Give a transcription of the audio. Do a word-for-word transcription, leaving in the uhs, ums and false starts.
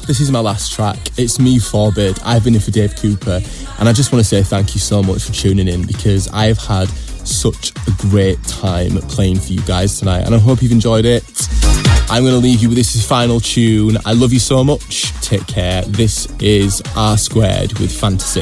this is my last track. It's me, Forbid. I've been here for Dave Cooper, and I just want to say thank you so much for tuning in, because I've had such a great time playing for you guys tonight, and I hope you've enjoyed it. I'm going to leave you with this final tune. I love you so much. Take care. This is R Squared with Fantasy.